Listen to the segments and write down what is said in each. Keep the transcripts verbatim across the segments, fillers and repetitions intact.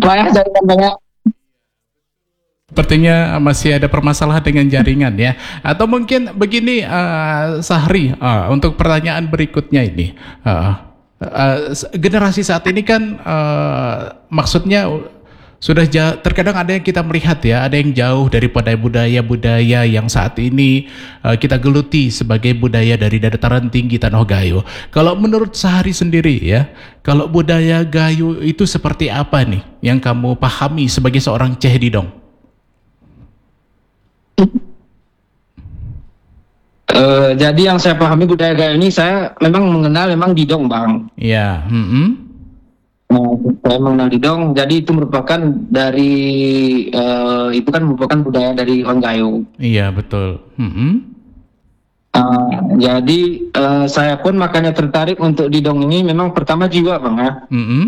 banyak jaringan banyak. Sepertinya masih ada permasalahan dengan jaringan ya. Atau mungkin begini, uh, Sahri, uh, untuk pertanyaan berikutnya ini, uh, uh, generasi saat ini kan, uh, maksudnya sudah jauh, terkadang ada yang kita melihat ya, ada yang jauh daripada budaya-budaya yang saat ini uh, kita geluti sebagai budaya dari dataran tinggi Tanah Gayo. Kalau menurut Sahri sendiri ya, kalau budaya Gayo itu seperti apa nih yang kamu pahami sebagai seorang Cehdidong? Uh, jadi yang saya pahami budaya Gayo ini, saya memang mengenal memang Didong, Bang. Ya, mm-hmm. Nah, saya mengenal Didong, jadi itu merupakan dari uh, itu kan merupakan budaya dari orang Gayo. Iya, betul. Mm-hmm. Uh, jadi uh, saya pun makanya tertarik untuk Didong ini, memang pertama jiwa, Bang ya. Mm-hmm.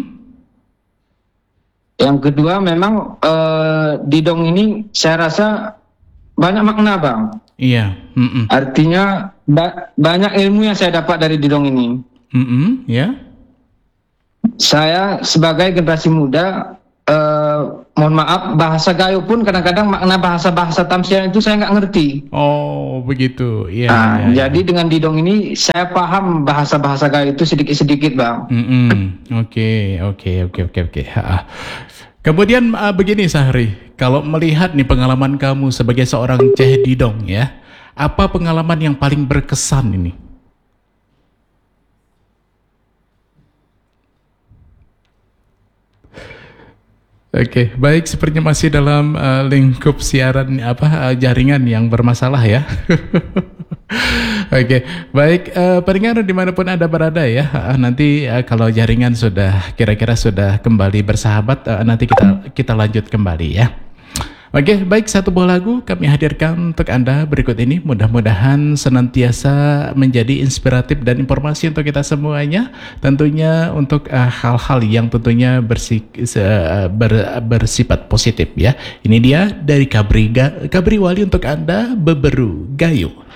Yang kedua memang uh, Didong ini saya rasa banyak makna, Bang. Iya. Mm-mm. Artinya ba banyak ilmu yang saya dapat dari Didong ini. Mm-mm. Ya. Saya sebagai generasi muda, eh, mohon maaf, bahasa Gayo pun kadang-kadang makna bahasa-bahasa Tamsian itu saya nggak ngerti. Oh, begitu. Iya. Nah, ya, jadi ya. dengan Didong ini saya paham bahasa-bahasa Gayo itu sedikit-sedikit, Bang. Mm-mm. Oke, oke, oke, oke, oke. Kemudian uh, begini Sahri, kalau melihat nih pengalaman kamu sebagai seorang Cehdidong ya, apa pengalaman yang paling berkesan ini? Oke, baik, sepertinya masih dalam uh, lingkup siaran apa uh, jaringan yang bermasalah ya. Oke, baik, uh, pendengar dimanapun Anda berada ya, uh, nanti uh, kalau jaringan sudah kira-kira sudah kembali bersahabat, uh, nanti kita kita lanjut kembali ya. Oke, baik, satu buah lagu kami hadirkan untuk Anda berikut ini. Mudah-mudahan senantiasa menjadi inspiratif dan informasi untuk kita semuanya. Tentunya untuk uh, hal-hal yang tentunya bersi, uh, ber, bersifat positif ya. Ini dia dari Kabri, Kabri Wali untuk Anda, Beberu Gayo.